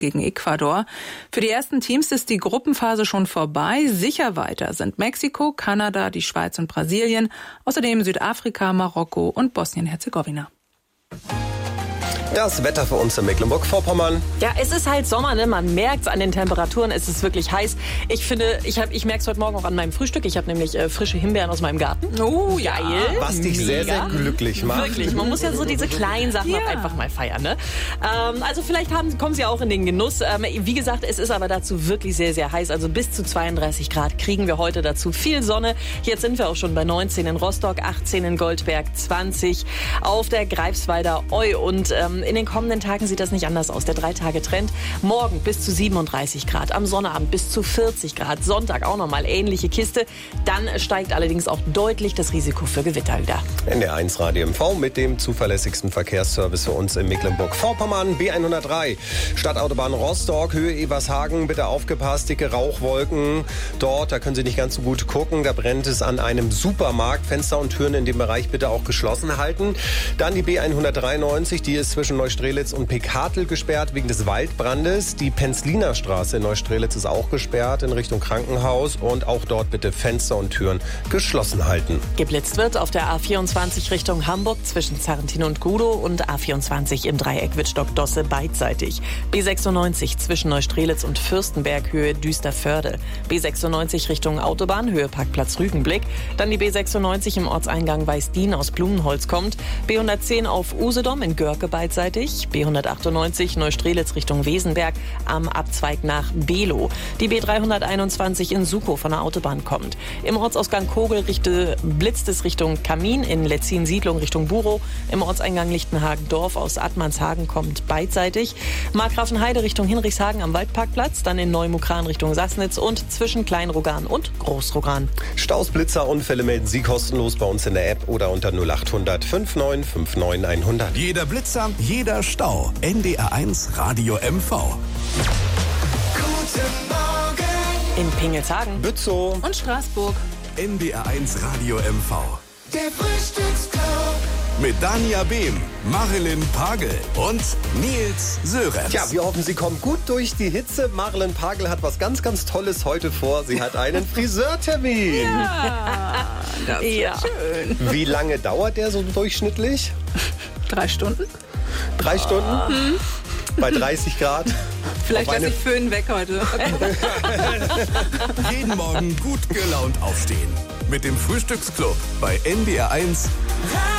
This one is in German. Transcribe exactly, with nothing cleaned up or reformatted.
gegen Ecuador. Für die ersten Teams ist die Gruppenphase schon vorbei. Sicher weiter sind Mexiko, Kanada, die Schweiz und Brasilien, außerdem Südafrika, Marokko und Bosnien-Herzegowina. Das Wetter für uns in Mecklenburg-Vorpommern. Ja, es ist halt Sommer, ne? Man merkt es an den Temperaturen, es ist wirklich heiß. Ich finde, ich, hab, ich merke es heute Morgen auch an meinem Frühstück. Ich habe nämlich äh, frische Himbeeren aus meinem Garten. Oh, ja. Geil. Was dich sehr, sehr glücklich macht. Wirklich, man muss ja so diese kleinen Sachen Ja. auch einfach mal feiern. Ne? Ähm, also vielleicht haben, kommen sie auch in den Genuss. Ähm, wie gesagt, es ist aber dazu wirklich sehr, sehr heiß. Also bis zu zweiunddreißig Grad kriegen wir heute dazu. Viel Sonne. Jetzt sind wir auch schon bei neunzehn in Rostock, achtzehn in Goldberg, zwanzig auf der Greifswalder Eu. Und ähm, in den kommenden Tagen sieht das nicht anders aus. Der Drei-Tage-Trend. Morgen bis zu siebenunddreißig Grad. Am Sonnabend bis zu vierzig Grad. Sonntag auch nochmal ähnliche Kiste. Dann steigt allerdings auch deutlich das Risiko für Gewitter wieder. N D R eins Radio M V mit dem zuverlässigsten Verkehrsservice für uns in Mecklenburg-Vorpommern. B hundertdrei, Stadtautobahn Rostock, Höhe Ebershagen. Bitte aufgepasst, dicke Rauchwolken. Dort, da können Sie nicht ganz so gut gucken. Da brennt es an einem Supermarkt. Fenster und Türen in dem Bereich bitte auch geschlossen halten. Dann die B hundertdreiundneunzig, die ist zwischen Neustrelitz und Pekatel gesperrt wegen des Waldbrandes. Die Penzliner Straße in Neustrelitz ist auch gesperrt in Richtung Krankenhaus. Und auch dort bitte Fenster und Türen geschlossen halten. Geblitzt wird auf der A vierundzwanzig Richtung Hamburg zwischen Zarrentin und Gudow und A vierundzwanzig im Dreieck Wittstock-Dosse beidseitig. B sechsundneunzig zwischen Neustrelitz und Fürstenberg Höhe Düsterförde. B sechsundneunzig Richtung Autobahn Höhe Parkplatz Rügenblick. Dann die B sechsundneunzig im Ortseingang Weißdien aus Blumenholz kommt. B hundertzehn auf Usedom in Görke beidseitig. B hundertachtundneunzig Neustrelitz Richtung Wesenberg am Abzweig nach Below. Die B dreihunderteinundzwanzig in Sukow von der Autobahn kommt. Im Ortsausgang Kogel richte, blitzt es Richtung Kamin, in Letzin-Siedlung Richtung Burow. Im Ortseingang Lichtenhagen-Dorf aus Attmannshagen kommt beidseitig. Markgrafenheide Richtung Hinrichshagen am Waldparkplatz, dann in Neumukran Richtung Sassnitz und zwischen Kleinrogan und Großrogan. Staus, Blitzer, Unfälle melden Sie kostenlos bei uns in der App oder unter null achthundert neunundfünfzig neunundfünfzig hundert. Jeder Blitzer, jeder Stau. N D R eins Radio M V. Guten Morgen. In Pingelshagen. Bützow. Und Straßburg. N D R eins Radio M V. Der Frühstücksclub. Mit Dania Behm, Marilyn Pagel und Nils Sörenz. Ja, wir hoffen, Sie kommen gut durch die Hitze. Marilyn Pagel hat was ganz, ganz Tolles heute vor. Sie hat einen Friseurtermin. Ja, das ist Ja. schön. Wie lange dauert der so durchschnittlich? Drei Stunden? Drei Stunden? Bei dreißig Grad? Vielleicht Auf lasse eine- ich Föhn weg heute. Jeden Morgen gut gelaunt aufstehen. Mit dem Frühstücksclub bei N D R eins